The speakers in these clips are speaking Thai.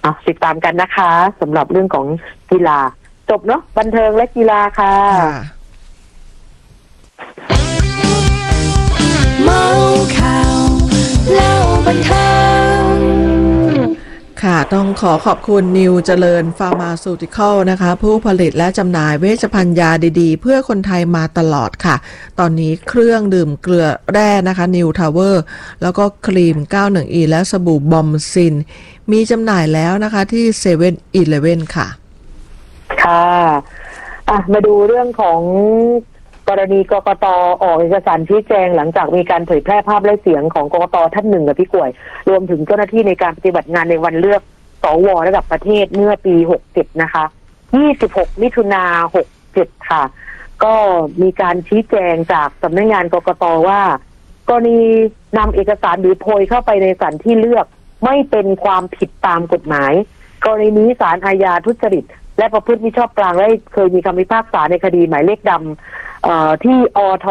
ติดตามกันนะคะสำหรับเรื่องของกีฬาจบเนาะบันเทิงและกีฬาค่ะเมาข่าวเล่าบันเทิงค่ะต้องขอบคุณนิวเจริญฟาร์มาซูติคอลนะคะผู้ผลิตและจำหน่ายเวชภัณฑ์ยาดีๆเพื่อคนไทยมาตลอดค่ะตอนนี้เครื่องดื่มเกลือแร่นะคะนิวทาวเวอร์แล้วก็ครีม 91E และสบู่บอมซินมีจำหน่ายแล้วนะคะที่เซเว่นอีเลฟเว่นค่ะค่ะมาดูเรื่องของกรณีกกต.ออกเอกสารชี้แจงหลังจากมีการเผยแพร่ภาพและเสียงของกกต.ท่านหนึ่งกับพี่กล้วยรวมถึงเจ้าหน้าที่ในการปฏิบัติงานในวันเลือกสว.ระดับประเทศเมื่อปี67นะคะ26มิถุนายน67ค่ะก็มีการชี้แจงจากสำนักงานกกต.ว่ากรณีนำเอกสารหรือโพยเข้าไปในสถานที่เลือกไม่เป็นความผิดตามกฎหมายกรณีนี้ศาลอาญาทุจริตและประพฤติมิชอบกลางได้เคยมีคำพิพากษาในคดีหมายเลขดำที่อท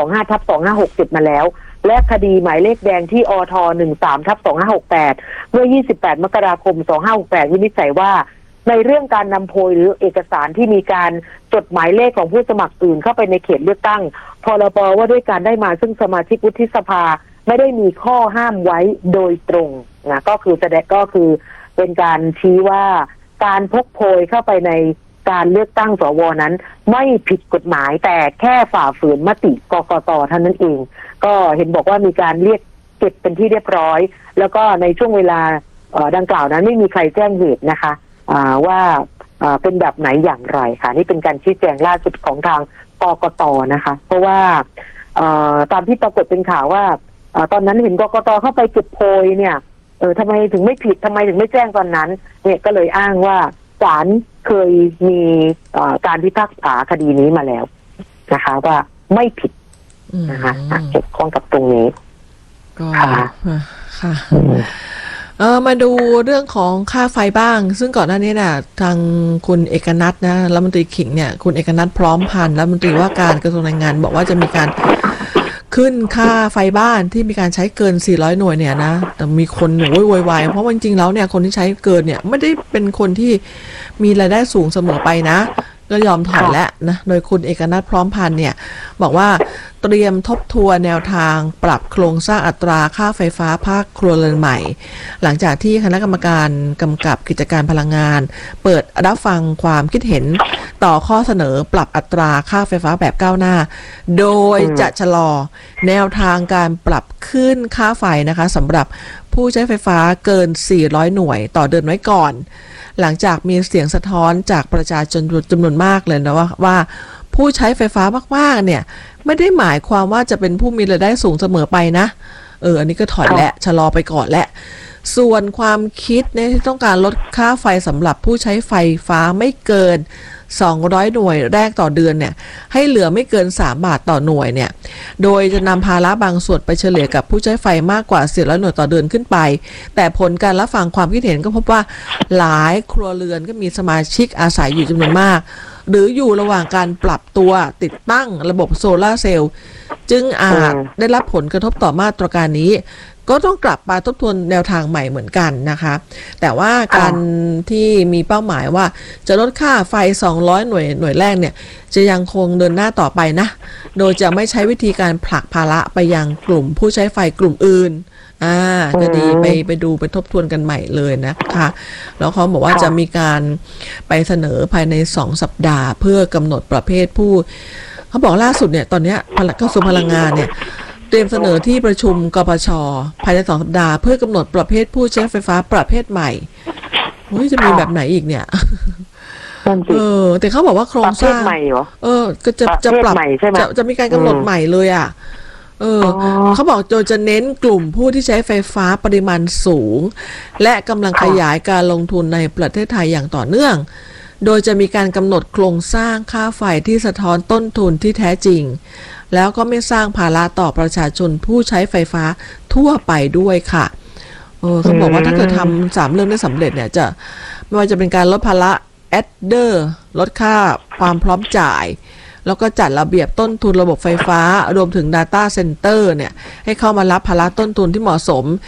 125/2567มาแล้วและคดีหมายเลขแดงที่อท13/2568เมื่อ28มกราคม2568วินิจฉัยว่าในเรื่องการนำโพยหรือเอกสารที่มีการจดหมายเลขของผู้สมัครอื่นเข้าไปในเขตเลือกตั้งพรบว่าด้วยการได้มาซึ่งสมาชิกวุฒิสภาไม่ได้มีข้อห้ามไว้โดยตรงนะก็คือเป็นการชี้ว่าการพกโพยเข้าไปในการเลือกตั้งสวนั้นไม่ผิดกฎหมายแต่แค่ฝ่าฝืนมติกกต.เท่านั้นเองก็เห็นบอกว่ามีการเรียกเก็บเป็นที่เรียบร้อยแล้วก็ในช่วงเวลาดังกล่าวนั้นไม่มีใครแจ้งเหตุนะคะว่าเป็นแบบไหนอย่างไรค่ะนี่เป็นการชี้แจงล่าสุดของทางกกต.นะคะเพราะว่าตามที่ปรากฏเป็นข่าวว่าตอนนั้นเห็นกกต.เข้าไปเก็บโพยเนี่ยทำไมถึงไม่ผิดทำไมถึงไม่แจ้งตอนนั้นเนี่ยก็เลยอ้างว่าศาลเคยมีการพิพากษาคดีนี้มาแล้วนะคะว่าไม่ผิดนะคะเกี่ยวข้องกับตรงนี้ก็ค่ะมาดูเรื่องของค่าไฟบ้างซึ่งก่อนหน้านี้น่ะทางคุณเอกนัทนะรัฐมนตรีขิงเนี่ยคุณเอกนัทพร้อมพันธ์รัฐมนตรีว่าการกระทรวงแรงงานบอกว่าจะมีการขึ้นค่าไฟบ้านที่มีการใช้เกิน400หน่วยเนี่ยนะแต่มีคนโวยวายเพราะว่าจริงๆแล้วเนี่ยคนที่ใช้เกินเนี่ยไม่ได้เป็นคนที่มีรายได้สูงเสมอไปนะก็ยอมถอยแล้วนะโดยคุณเอกนัทพร้อมพันธ์เนี่ยบอกว่าเตรียมทบทวนแนวทางปรับโครงสร้างอัตราค่าไฟฟ้าภาคครัวเรือนใหม่หลังจากที่คณะกรรมการกำกับกิจการพลังงานเปิดรับฟังความคิดเห็นต่อข้อเสนอปรับอัตราค่าไฟฟ้าแบบก้าวหน้าโดยจะชะลอแนวทางการปรับขึ้นค่าไฟนะคะสำหรับผู้ใช้ไฟฟ้าเกิน400หน่วยต่อเดือนไว้ก่อนหลังจากมีเสียงสะท้อนจากประชาชนจำนวนมากเลยนะว่าผู้ใช้ไฟฟ้ามากๆเนี่ยไม่ได้หมายความว่าจะเป็นผู้มีรายได้สูงเสมอไปนะอันนี้ก็ถอยและชะลอไปก่อนและส่วนความคิดเนี่ยที่ต้องการลดค่าไฟสำหรับผู้ใช้ไฟฟ้าไม่เกิน200หน่วยแรกต่อเดือนเนี่ยให้เหลือไม่เกิน3 บาทต่อหน่วยเนี่ยโดยจะนำภาระบางส่วนไปเฉลี่ยกับผู้ใช้ไฟมากกว่า400หน่วยต่อเดือนขึ้นไปแต่ผลการรับฟังความคิดเห็นก็พบว่าหลายครัวเรือนก็มีสมาชิกอาศัยอยู่จำนวนมากหรืออยู่ระหว่างการปรับตัวติดตั้งระบบโซลาร์เซลล์จึงอาจได้รับผลกระทบต่อมาตรการนี้ก็ต้องกลับมาทบทวนแนวทางใหม่เหมือนกันนะคะแต่ว่าการที่มีเป้าหมายว่าจะลดค่าไฟ200หน่วยแรกเนี่ยจะยังคงเดินหน้าต่อไปนะโดยจะไม่ใช้วิธีการผลักภาระไปยังกลุ่มผู้ใช้ไฟกลุ่มอื่นก็ดีไปดูไปทบทวนกันใหม่เลยนะคะแล้วเขาบอกว่าจะมีการไปเสนอภายใน2 สัปดาห์เพื่อกำหนดประเภทผู้เขาบอกล่าสุดเนี่ยตอนนี้กระทรวงพลังงานเนี่ยเตรียมเสนอที่ประชุมกปช.ภายใน2 สัปดาห์เพื่อกำหนดประเภทผู้ใช้ไฟฟ้าประเภทใหม่จะมีแบบไหนอีกเนี่ยแต่เขาบอกว่าโครงสร้างก็จะปรับจะมีการกำหนดใหม่เลยเขาบอกโดยจะเน้นกลุ่มผู้ที่ใช้ไฟฟ้าปริมาณสูงและกำลังขยายการลงทุนในประเทศไทยอย่างต่อเนื่องโดยจะมีการกำหนดโครงสร้างค่าไฟที่สะท้อนต้นทุนที่แท้จริงแล้วก็ไม่สร้างภาระต่อประชาชนผู้ใช้ไฟฟ้าทั่วไปด้วยค่ะเขาบอกว่าถ้าเกิดทำ3 เรื่องได้สำเร็จเนี่ยจะไม่ว่าจะเป็นการลดภาระแอดเดอร์ลดค่าความพร้อมจ่ายแล้วก็จัดระเบียบต้นทุนระบบไฟฟ้ารวมถึง Data Center เนี่ยให้เข้ามารับภาระต้นทุนที่เหมาะสม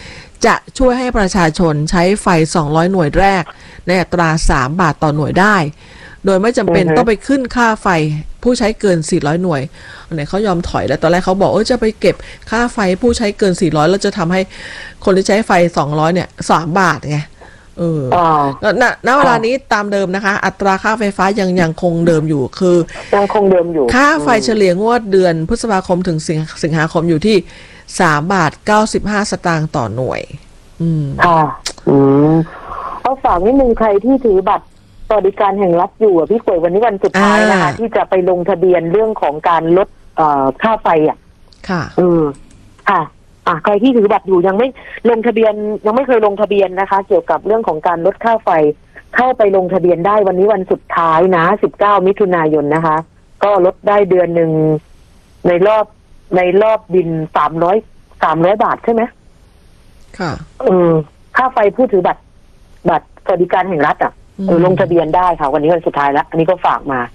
จะช่วยให้ประชาชนใช้ไฟ200หน่วยแรกในอัตรา3 บาทต่อหน่วยได้โดยไม่จำเป็นต้องไปขึ้นค่าไฟผู้ใช้เกิน400หน่วยเนี่ยเขายอมถอยแล้วตอนแรกเขาบอกจะไปเก็บค่าไฟผู้ใช้เกิน400แล้วจะทำให้คนที่ใช้ไฟ200เนี่ย3 บาทไงณเวลานี้ตามเดิมนะคะอัตราค่าไฟฟ้ายังคงเดิมอยู่คือยังคงเดิมอยู่ค่าไฟเฉลี่ยงวดเดือนพฤษภาคมถึงสิงหาคมอยู่ที่3 บาท 95 สตางค์ต่อหน่วยค่ะเอาฝากนิดนึงใครที่ถือบัตรสวัสดิการแห่งรัฐอยู่พี่กวยวันนี้วันสุดท้ายนะคะที่จะไปลงทะเบียนเรื่องของการลดค่าไฟค่ะค่ะใครที่ถือบัตรอยู่ยังไม่ลงทะเบียนยังไม่เคยลงทะเบียนนะคะเกี่ยวกับเรื่องของการลดค่าไฟเข้าไปลงทะเบียนได้วันนี้วันสุดท้ายนะ19มิถุนายนนะคะก็ลดได้เดือนหนึ่งในรอบบิน300 บาทใช่ไหมค่ะค่าไฟผู้ถือบัตรสวัสดิการแห่งรัฐลงทะเบียนได้ค่ะวันนี้วันสุดท้ายแล้วอันนี้ก็ฝากมา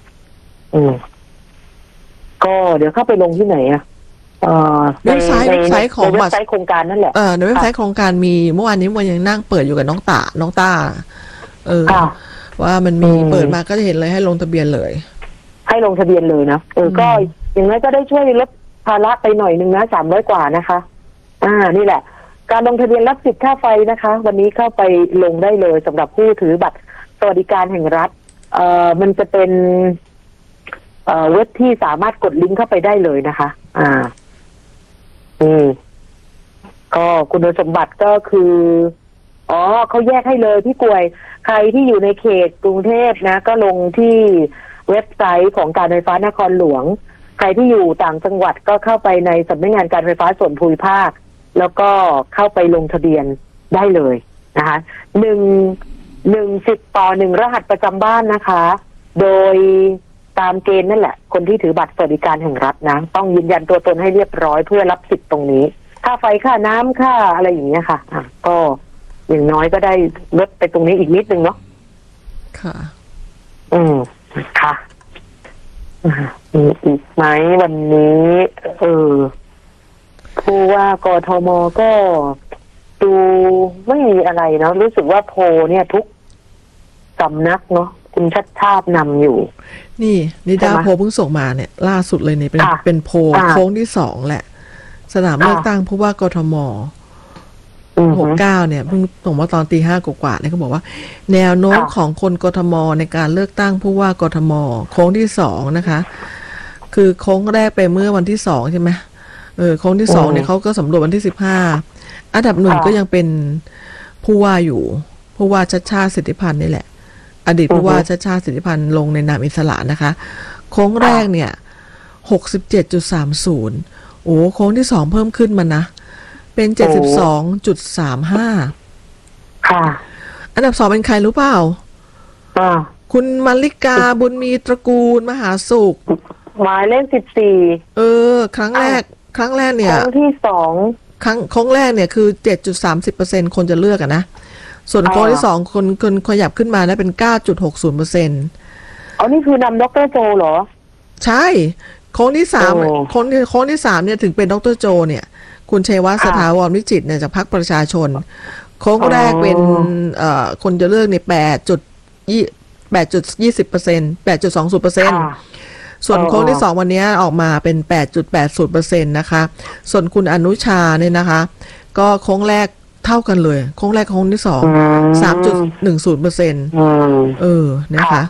ก็เดี๋ยวเข้าไปลงที่ไหนเว็บไซต์ของเว็บไซต์โครงการนั่นแหละในเว็บไซต์โครงการมีเมื่อวานนี้มันยังนั่งเปิดอยู่กับน้องต้าว่ามันมีเปิดมาก็จะเห็นเลยให้ลงทะเบียนเลยให้ลงทะเบียนเลยนะก็อย่างน้อยก็ได้ช่วยลดภาระไปหน่อยนึงนะ300 กว่านะคะนี่แหละการลงทะเบียนรับสิทธิ์ค่าไฟนะคะวันนี้เข้าไปลงได้เลยสำหรับผู้ถือบัตรสวัสดิการแห่งรัฐมันจะเป็นเว็บที่สามารถกดลิงก์เข้าไปได้เลยนะคะก็คุณสมบัติก็คือเขาแยกให้เลยพี่กวยใครที่อยู่ในเขตกรุงเทพนะก็ลงที่เว็บไซต์ของการไฟฟ้านครหลวงใครที่อยู่ต่างจังหวัดก็เข้าไปในสำนักงานการไฟฟ้าส่วนภูมิภาคแล้วก็เข้าไปลงทะเบียนได้เลยนะคะ10ต่อ1รหัสประจำบ้านนะคะโดยตามเกณฑ์นั่นแหละคนที่ถือบัตรสวัสดิการแห่งรัฐนะต้องยืนยันตัวตนให้เรียบร้อยเพื่อรับสิทธิ์ตรงนี้ค่าไฟค่าน้ำค่าอะไรอย่างเงี้ยค่ะก็อย่างน้อยก็ได้ลดไปตรงนี้อีกนิดนึงเนาะค่ะค่ะอีกไหมวันนี้ผู้ว่ากทมก็ดูไม่มีอะไรเนาะรู้สึกว่าโพเนี่ยทุกสำนักเนาะคุณชัดชาตินำอยู่นี่ดาวโพเพิ่งส่งมาเนี่ยล่าสุดเลยเนี่ยเป็นโพโค้งที่2แหละสนามเลือกตั้งผู้ว่ากทม69เนี่ยเพิ่งส่งมาตอน 5:00 กว่าเนี่ยเขาบอกว่าแนวโน้มของคนกทมในการเลือกตั้งผู้ว่ากทมโค้งที่2นะคะคือโค้งแรกไปเมื่อวันที่2ใช่ไหมโค้งที่2เนี่ยเขาก็สำรวจวันที่15อันดับ1ก็ยังเป็นผู้ว่าอยู่ผู้ว่าชัชชาติสิทธิพันธ์นี่แหละอดีตผู้ว่าชัชชาติสิทธิพันธ์ลงในนามอิสระนะคะโค้งแรกเนี่ย 67.30 โอ้โค้งที่2เพิ่มขึ้นมานะเป็น 72.35 ค่ะอันดับ2เป็นใครรู้เปล่าคุณมาริกาบุญมีตระกูลมหาสุขหมายเลข14 ครั้งแรกเนี่ยโค้งที่2 โค้งแรกเนี่ยคือ 7.30% คนจะเลือกนะส่วนโค้งที่2คนขยับขึ้นมาได้เป็น 9.60% นี่คือนำดร.โจเหรอใช่โค้งที่3โค้งที่3เนี่ยถึงเป็นดร.โจเนี่ยคุณชัยวัฒน์สถาวรวิจิตรเนี่ยจากพรรคประชาชนโค้งแรกเป็นคนจะเลือกใน 8.20% 8.20%ส่วนโค้งที่2วันนี้ออกมาเป็น 8.80% นะคะส่วนคุณอนุชาเนี่ยนะคะก็โค้งแรกเท่ากันเลยโค้งแรกโค้งที่2 3.10% นะคะ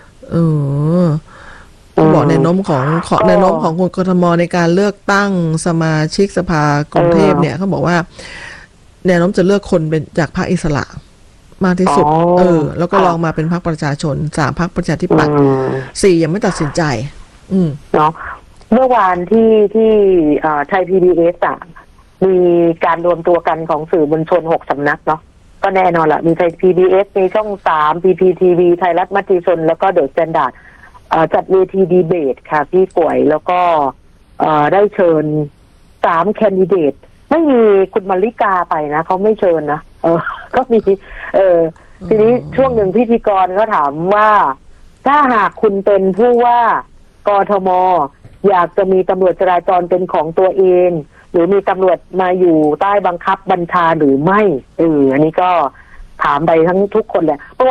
บอกในโน้มของในโน้มของคนกทมในการเลือกตั้งสมาชิกสภากรุงเทพเนี่ยเขาบอกว่าแนวโน้มจะเลือกคนเป็นจากพรรคอิสระมากที่สุดแล้วก็ลองมาเป็นพรรคประชาชน3พรรคประชาธิปัตย์4ยังไม่ตัดสินใจเนาะเมื่อวานที่ไทย PBS มีการรวมตัวกันของสื่อมวลชน6สำนักเนาะก็แน่นอนละมีไทย PBS มีช่อง3 PPTV ไทยรัฐมติชนแล้วก็เดอะสแตนดาร์ดจัดเวทีดีเบตค่ะพี่ป่วยแล้วก็ได้เชิญ3แคนดิเดตไม่มีคุณมาริกาไปนะเขาไม่เชิญนะก็มีทีนี้ช่วงหนึ่งพิธีกรก็ถามว่าถ้าหากคุณเป็นผู้ว่ากทมอยากจะมีตำรวจจราจรเป็นของตัวเองหรือมีตำรวจมาอยู่ใต้บังคับบัญชาหรือไม่อันนี้ก็ถามไปทั้งทุกคนแหละเมื่อวาน